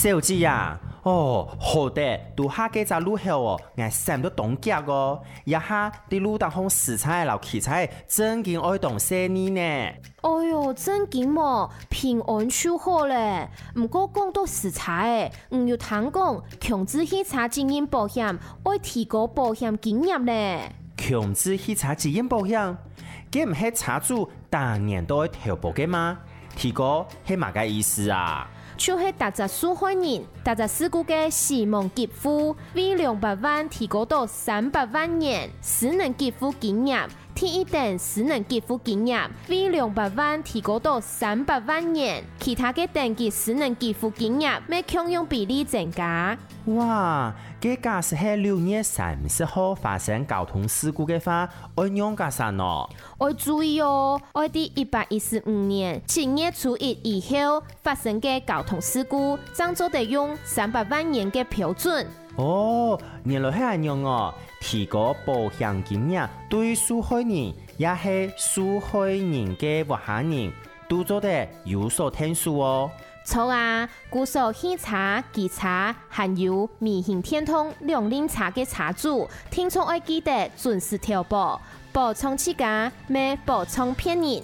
小姐呀，好的，拄下几只路后哦，我三都冻脚哦，一下啲路当空食材老器材，真件爱动些呢呢。 哎哟，真紧么，平安就好咧。唔过讲到食材唔要听讲，强制汽车经验保险，爱提高保险经验咧。 强制汽车责任保险，佢唔系车主当年都会投保嘅吗？提高系乜嘅意思啊？ 就是踏入受害人、踏入事故嘅死亡給付，為200萬提高到300萬元，私人給付金額，第一等私人給付金額，為200萬提高到300萬元，其他嘅等級私人給付金額，咪強用比例增加。 哇！嘅假使係6月30號發生交通事故嘅話，按用加啥喏？ 要注意哦，我哋115年7月初1以後發生嘅交通事故，將做得用300萬元嘅標準。 哦，原來係咁樣哦，提高保險金額對受害人也係受害人嘅活下人都做得有所聽數哦。 錯啊！故所汽車、機車，還有微型電通兩輪車嘅車主，聽從愛記得準時投保，保障自家，咪保障別人。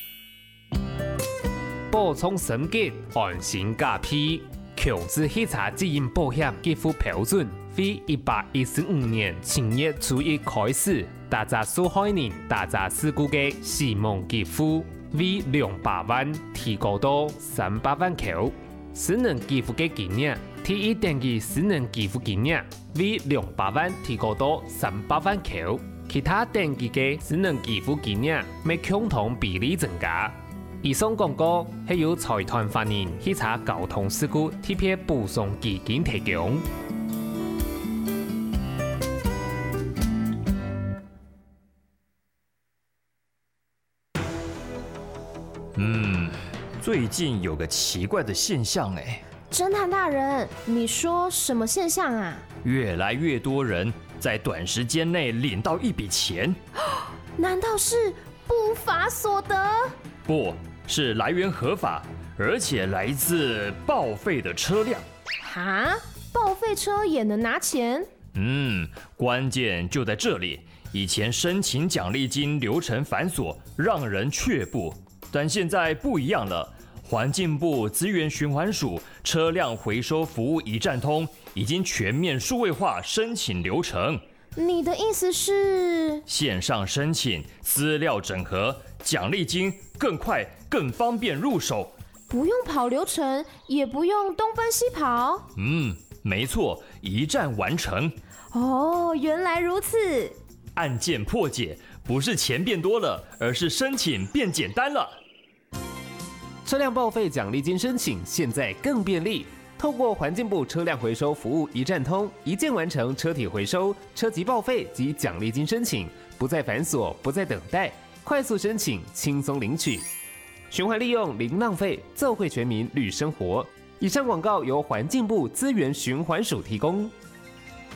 補充審結，安心駕駛。強制汽車責任保險給付標準，於1815年7月初1開始，大家受害人、大家事故嘅死亡給付，為200萬提高到300萬口。私人給付嘅金額，第一等級私人給付金額，為200萬提高到300萬口。其他等級嘅私人給付金額，咪共同比例增加。以上廣告係由財團法人汽車交通事故特別補償基金提供。 最近有个奇怪的现象哎， 侦探大人，你說什麼現象啊？ 越來越多人在短時間內領到一筆錢， 難道是不法所得？ 不是來源合法，而且來自報廢的車輛。 哈，報廢車也能拿錢？ 關鍵就在這裡。以前申請獎勵金流程繁瑣，讓人卻步，但現在不一樣了。環境部資源循環署車輛回收服務一站通已經全面數位化申請流程。 你的意思是？ 線上申請，資料整合，獎勵金更快更方便入手， 不用跑流程，也不用東奔西跑。 沒錯，一站完成。 哦，原來如此。 案件破解不是錢變多了，而是申請變簡單了。 車輛報廢獎勵金申請現在更便利，透過環境部車輛回收服務一站通，一鍵完成車體回收、車籍報廢及獎勵金申請，不再繁瑣，不再等待，快速申請，輕鬆領取。循環利用零浪費，奏惠全民綠生活。以上廣告由環境部資源循環署提供。